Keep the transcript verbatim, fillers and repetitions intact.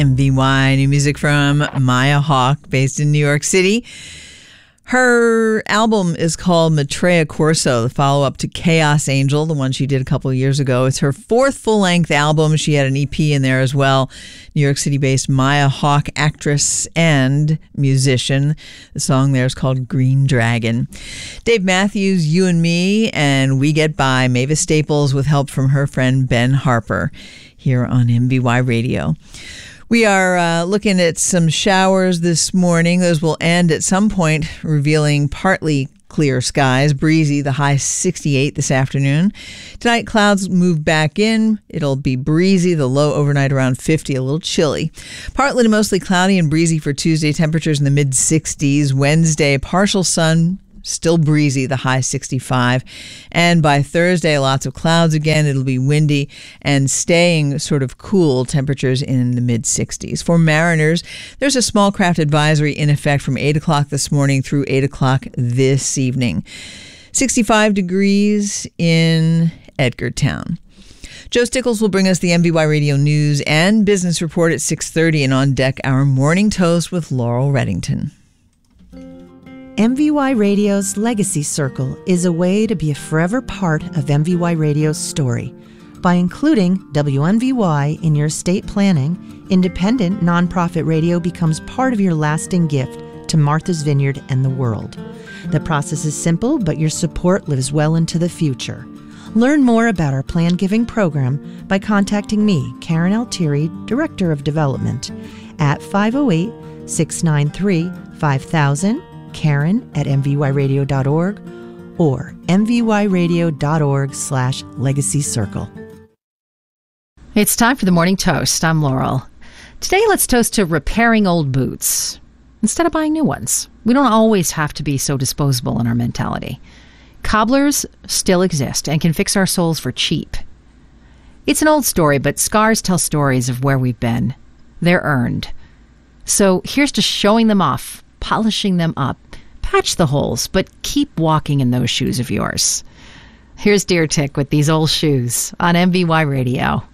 M V Y, new music from Maya Hawke, based in New York City. Her album is called Maitreya Corso, the follow-up to Chaos Angel, the one she did a couple of years ago. It's her fourth full-length album. She had an E P in there as well. New York City-based Maya Hawke, actress and musician. The song there is called Green Dragon. Dave Matthews, You and Me, and We Get By. Mavis Staples with help from her friend Ben Harper here on M V Y Radio. We are uh, looking at some showers this morning. Those will end at some point, revealing partly clear skies. Breezy, the high sixty-eight this afternoon. Tonight, clouds move back in. It'll be breezy, the low overnight around fifty, a little chilly. Partly to mostly cloudy and breezy for Tuesday. Temperatures in the mid sixties. Wednesday, partial sun. Still breezy, the high sixty-five. And by Thursday, lots of clouds again. It'll be windy and staying sort of cool, temperatures in the mid sixties. For mariners, there's a small craft advisory in effect from eight o'clock this morning through eight o'clock this evening. sixty-five degrees in Edgartown. Joe Stickles will bring us the M V Y Radio News and Business Report at six thirty, and on deck, our Morning Toast with Laurel Reddington. M V Y Radio's Legacy Circle is a way to be a forever part of M V Y Radio's story. By including W M V Y in your estate planning, independent nonprofit radio becomes part of your lasting gift to Martha's Vineyard and the world. The process is simple, but your support lives well into the future. Learn more about our plan giving program by contacting me, Karen Altieri, Director of Development, at five oh eight, six nine three, five thousand, Karen at M V Y radio dot org or M V Y radio dot org slash legacy circle. It's time for the Morning Toast. I'm Laurel. Today, let's toast to repairing old boots instead of buying new ones. We don't always have to be so disposable in our mentality. Cobblers still exist and can fix our soles for cheap. It's an old story, but scars tell stories of where we've been. They're earned. So here's to showing them off, polishing them up, patch the holes, but keep walking in those shoes of yours. Here's Deer Tick with These Old Shoes on M V Y Radio.